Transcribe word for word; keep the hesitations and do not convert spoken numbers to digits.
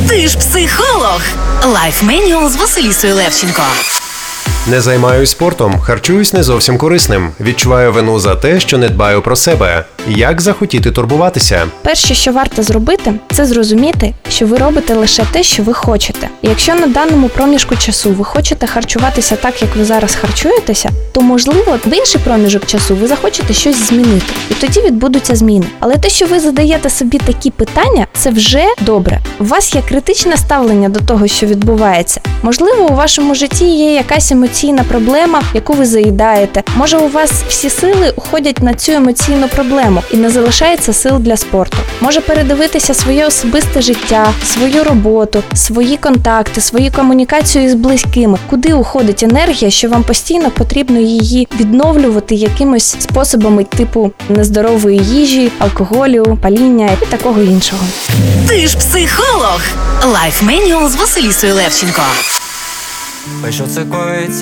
Ти ж психолог. Лайф Менюал з Василісою Левченко. Не займаюсь спортом, харчуюсь не зовсім корисним. Відчуваю вину за те, що не дбаю про себе. Як захотіти турбуватися? Перше, що варто зробити, це зрозуміти, що ви робите лише те, що ви хочете. І якщо на даному проміжку часу ви хочете харчуватися так, як ви зараз харчуєтеся, то, можливо, в інший проміжок часу ви захочете щось змінити. І тоді відбудуться зміни. Але те, що ви задаєте собі такі питання, це вже добре. У вас є критичне ставлення до того, що відбувається. Можливо, у вашому житті є якась емоційна проблема, яку ви заїдаєте. Може, у вас всі сили уходять на цю емоційну проблему і не залишається сил для спорту. Може передивитися своє особисте життя, свою роботу, свої контакти, свою комунікацію з близькими. Куди уходить енергія, що вам постійно потрібно її відновлювати якимось способами типу нездорової їжі, алкоголю, паління і такого іншого. Ти ж психолог. Лайф Менюал з Василісою Левченко. Що це коїться?